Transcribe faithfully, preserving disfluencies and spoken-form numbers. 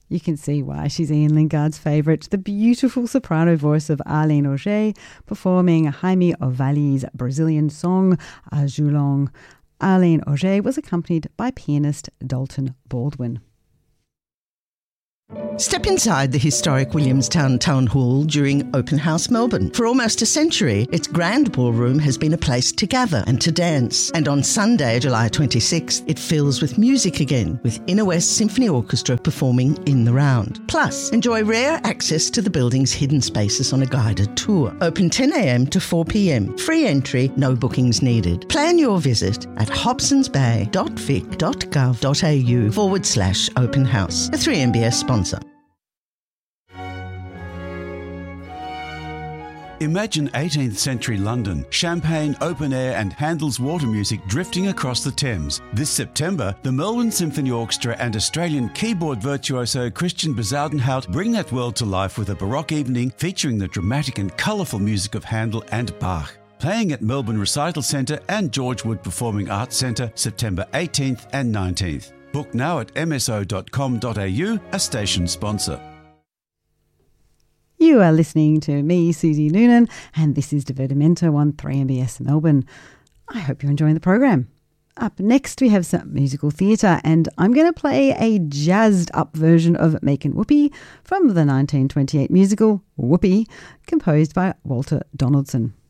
You can see why she's Ian Lingard's favourite, the beautiful soprano voice of Arlene Auger performing Jaime Ovaly's Brazilian song, Azulão. Arlene Auger was accompanied by pianist Dalton Baldwin. Step inside the historic Williamstown Town Hall during Open House Melbourne. For almost a century, its grand ballroom has been a place to gather and to dance. And on Sunday, July twenty-sixth, it fills with music again, with Inner West Symphony Orchestra performing in the round. Plus, enjoy rare access to the building's hidden spaces on a guided tour. Open ten a.m. to four p.m. Free entry, no bookings needed. Plan your visit at hobsonsbay.vic.gov.au forward slash open house. A three M B S sponsor. Imagine eighteenth century London, champagne, open air and Handel's water music drifting across the Thames. This September, the Melbourne Symphony Orchestra and Australian keyboard virtuoso Christian Bezuidenhout bring that world to life with a Baroque evening featuring the dramatic and colourful music of Handel and Bach. Playing at Melbourne Recital Centre and George Wood Performing Arts Centre September eighteenth and nineteenth. Book now at m s o dot com dot a u, a station sponsor. You are listening to me, Susie Noonan, and this is Divertimento on three M B S Melbourne. I hope you're enjoying the program. Up next, we have some musical theatre, and I'm going to play a jazzed-up version of Make and Whoopee from the nineteen twenty-eight musical Whoopee, composed by Walter Donaldson.